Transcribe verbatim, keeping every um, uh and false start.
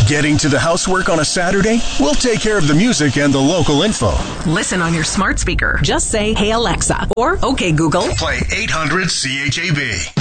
Getting to the housework on a Saturday? We'll take care of the music and the local info. Listen on your smart speaker. Just say, "Hey Alexa," or "Okay Google." Play eight hundred C H A B.